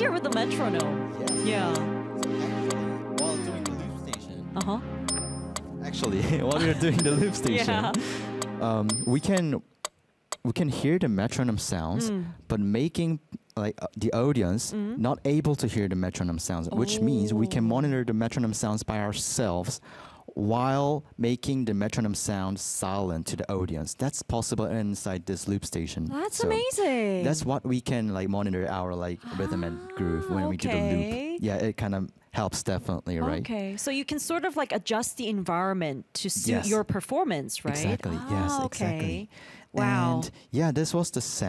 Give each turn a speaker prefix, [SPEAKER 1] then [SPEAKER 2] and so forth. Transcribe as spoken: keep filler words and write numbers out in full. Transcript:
[SPEAKER 1] easier with the metronome.
[SPEAKER 2] Yes.
[SPEAKER 1] Yeah.
[SPEAKER 2] So actually, while doing the loop station,
[SPEAKER 1] Uh huh.
[SPEAKER 2] actually, while you're doing the loop station,
[SPEAKER 1] Yeah.
[SPEAKER 2] um, we can we can hear the metronome sounds,
[SPEAKER 1] Mm.
[SPEAKER 2] but making like uh, the audience
[SPEAKER 1] Mm.
[SPEAKER 2] not able to hear the metronome sounds, which means we can
[SPEAKER 1] Oh.
[SPEAKER 2] monitor the metronome sounds by ourselves while making the metronome sound silent to the audience. That's possible inside this loop station.
[SPEAKER 1] That's
[SPEAKER 2] So
[SPEAKER 1] amazing.
[SPEAKER 2] That's what we can like monitor our like rhythm and groove when we do the
[SPEAKER 1] okay.
[SPEAKER 2] loop. Yeah, it kind of helps definitely, right?
[SPEAKER 1] Okay, so you can sort of like adjust the environment to suit
[SPEAKER 2] Yes.
[SPEAKER 1] your performance, right?
[SPEAKER 2] Exactly. Yes,
[SPEAKER 1] Ah,
[SPEAKER 2] exactly.
[SPEAKER 1] okay. Wow.
[SPEAKER 2] And yeah, this was the